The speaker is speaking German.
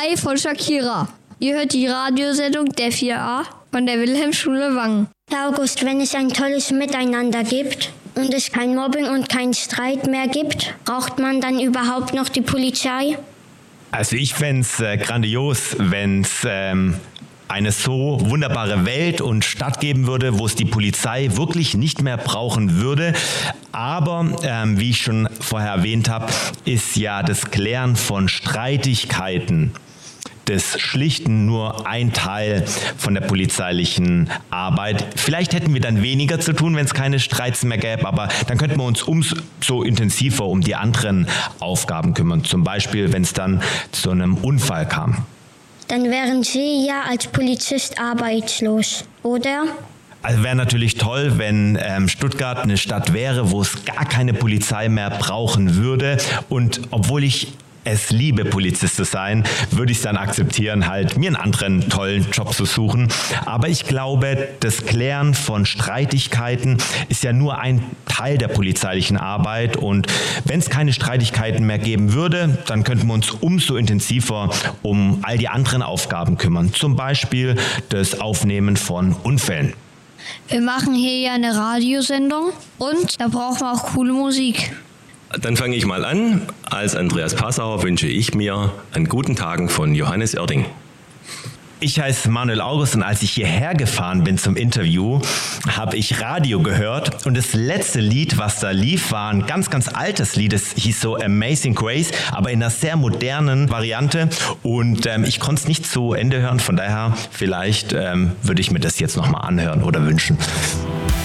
Hi von Shakira. Ihr hört die Radiosendung der 4a von der Wilhelmschule Wangen. Herr August, wenn es ein tolles Miteinander gibt und es kein Mobbing und kein Streit mehr gibt, braucht man dann überhaupt noch die Polizei? Also ich fände es grandios, wenn es eine so wunderbare Welt und Stadt geben würde, wo es die Polizei wirklich nicht mehr brauchen würde. Aber wie ich schon vorher erwähnt habe, ist ja das Klären von Streitigkeiten, das Schlichten nur ein Teil von der polizeilichen Arbeit. Vielleicht hätten wir dann weniger zu tun, wenn es keine Streits mehr gäbe, aber dann könnten wir uns umso intensiver um die anderen Aufgaben kümmern. Zum Beispiel, wenn es dann zu einem Unfall kam. Dann wären Sie ja als Polizist arbeitslos, oder? Also wäre natürlich toll, wenn Stuttgart eine Stadt wäre, wo es gar keine Polizei mehr brauchen würde. Und obwohl ich es liebe, Polizist zu sein, würde ich es dann akzeptieren, halt mir einen anderen tollen Job zu suchen. Aber ich glaube, das Klären von Streitigkeiten ist ja nur ein Teil der polizeilichen Arbeit. Und wenn es keine Streitigkeiten mehr geben würde, dann könnten wir uns umso intensiver um all die anderen Aufgaben kümmern. Zum Beispiel das Aufnehmen von Unfällen. Wir machen hier ja eine Radiosendung und da brauchen wir auch coole Musik. Dann fange ich mal an. Als Andreas Passauer wünsche ich mir einen guten Tagen von Johannes Oerding. Ich heiße Manuel August und als ich hierher gefahren bin zum Interview, habe ich Radio gehört und das letzte Lied, was da lief, war ein ganz, ganz altes Lied. Es hieß so Amazing Grace, aber in einer sehr modernen Variante und ich konnte es nicht zu Ende hören. Von daher vielleicht würde ich mir das jetzt nochmal anhören oder wünschen.